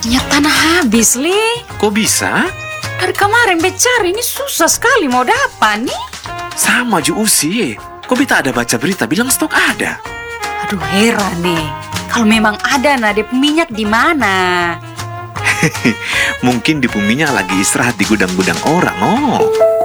Minyak tanah habis, Li. Kok bisa? Dari kemarin becari ini susah sekali mau dapat nih. Sama Ju Usi. Kok beta ada baca berita bilang stok ada? Aduh, heran nih. Kalau memang ada, nah DP minyak di mana? Mungkin di minyak lagi istirahat di gudang-gudang orang, oh.